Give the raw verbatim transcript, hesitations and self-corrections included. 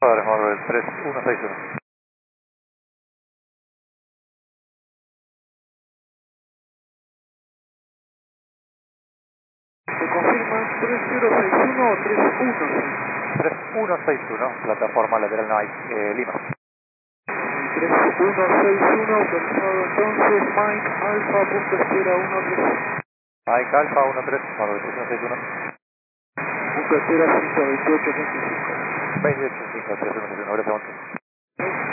Padre Móvil tres uno seis uno. Se confirma tres cero seis uno o tres uno seis uno. tres uno seis uno, plataforma lateral Nike, eh, Lima. tres uno seis uno, autorizado entonces, Mike Alfa, punto espera uno tres. Mike Alfa uno tres, Móvil tres uno seis uno. Punto espera ciento veintiocho punto cinco. veintiocho cinco tres uno seis uno, gracias.